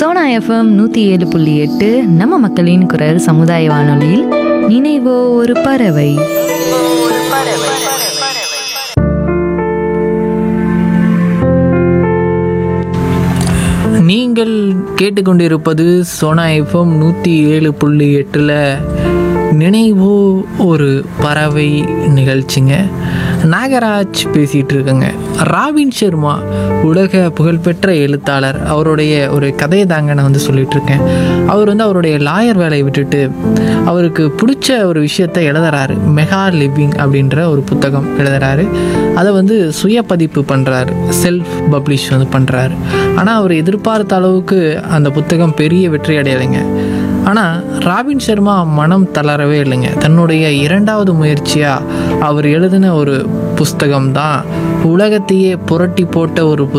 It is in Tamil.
சோனா எஃப்எம் 107.8 நம்ம மக்களின் குரல் சமுதாய வானொலியில் நினைவோ ஒரு பறவை. நீங்கள் கேட்டுக்கொண்டிருப்பது சோனா எஃப்எம் 107.8 நினைவோ ஒரு பறவை நிகழ்ச்சிங்க. நாகராஜ் பேசிகிட்டு இருக்கேங்க. ராபின் சர்மா உலக புகழ்பெற்ற எழுத்தாளர். அவருடைய ஒரு கதையை தாங்க நான் சொல்லிகிட்டு இருக்கேன். அவர் அவருடைய லாயர் வேலையை விட்டுட்டு அவருக்கு பிடிச்ச ஒரு விஷயத்தை எழுதுறாரு. மெகா லிவிங் அப்படின்ற ஒரு புத்தகம் எழுதுறாரு. அதை சுய பதிப்பு பண்ணுறாரு, செல்ஃப் பப்ளிஷ் பண்ணுறாரு. ஆனால் அவர் எதிர்பார்த்த அளவுக்கு அந்த புத்தகம் பெரிய வெற்றி அடையலைங்க. ஆனால் ராபின் சர்மா மனம் தளரவே இல்லைங்க. தன்னுடைய 2வது முயற்சியாக அவர் எழுதின ஒரு புஸ்தகம் தான் உலகத்தையே புரட்டி போட்ட ஒரு